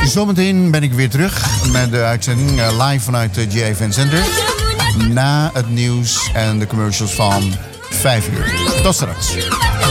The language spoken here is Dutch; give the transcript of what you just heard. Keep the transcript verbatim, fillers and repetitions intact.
Zometeen ben ik weer terug met de uitzending uh, live vanuit het J Event Center. Na het nieuws en de commercials van vijf uur. Tot straks.